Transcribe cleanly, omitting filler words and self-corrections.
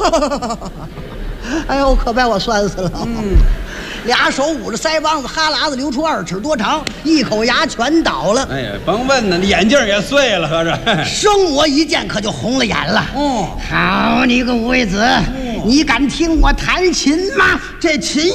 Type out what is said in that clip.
哎呦，可把我酸死了。俩手捂着腮帮子，哈喇子流出2尺多长，一口牙全倒了。 哎呀，甭问呢，眼镜也碎了，合着。 生我一见可就红了眼了。好你个五味子，你敢听我弹琴吗？这琴